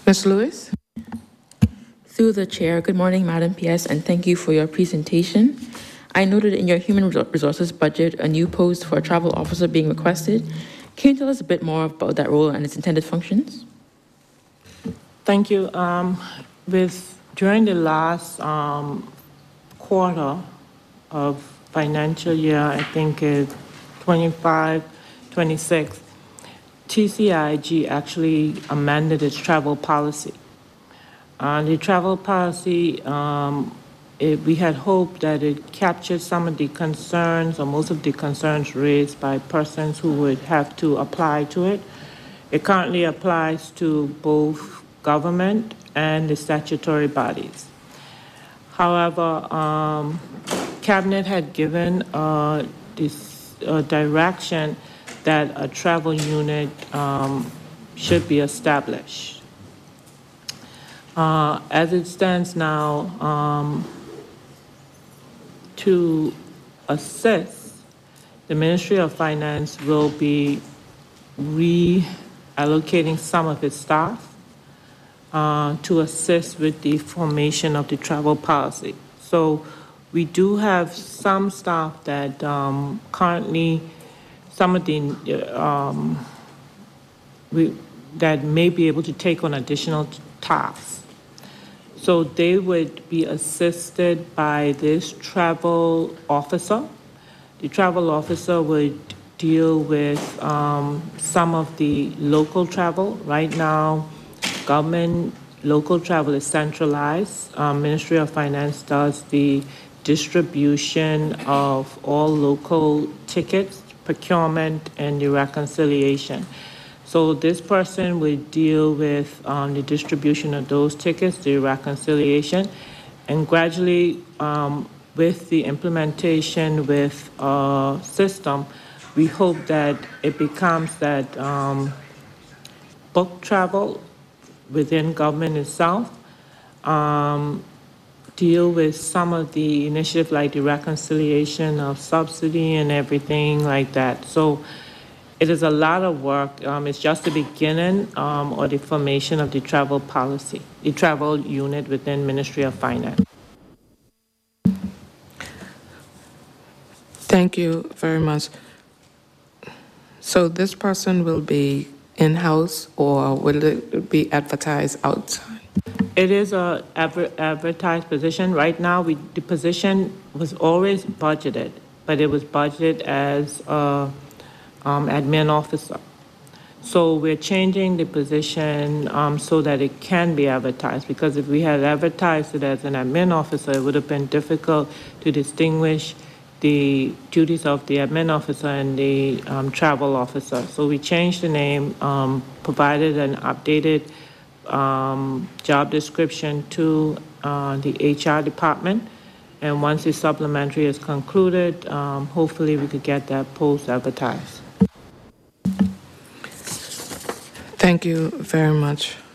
Ms. Lewis? Through the chair, good morning, Madam PS, and thank you for your presentation. I noted in your human resources budget a new post for a travel officer being requested. Can you tell us a bit more about that role and its intended functions? Thank you. During the last quarter of financial year, I think it's 25, 26, TCIG actually amended its travel policy. The travel policy, we had hoped that it captured some of the concerns or most of the concerns raised by persons who would have to apply to it. It currently applies to both government and the statutory bodies. However, Cabinet had given this direction that a travel unit should be established. As it stands now, to assist, the Ministry of Finance will be reallocating some of its staff to assist with the formation of the travel policy. So we do have some staff that currently, some of the, that may be able to take on additional tasks. So they would be assisted by this travel officer. The travel officer would deal with some of the local travel. Right now, government local travel is centralized. Ministry of Finance does the distribution of all local tickets, procurement, and the reconciliation. So this person will deal with the distribution of those tickets, the reconciliation, and gradually with the implementation with a system, we hope that it becomes that book travel within government itself, deal with some of the initiatives like the reconciliation of subsidy and everything like that. So it is a lot of work. It's just the beginning or the formation of the travel policy, the travel unit within Ministry of Finance. Thank you very much. So this person will be in-house or will it be advertised outside? It is a advertised position. Right now, the position was always budgeted, but it was budgeted as admin officer. So we're changing the position so that it can be advertised, because if we had advertised it as an admin officer, it would have been difficult to distinguish the duties of the admin officer and the travel officer. So we changed the name, provided an updated job description to the HR department, and once the supplementary is concluded, hopefully we could get that post advertised. Thank you very much.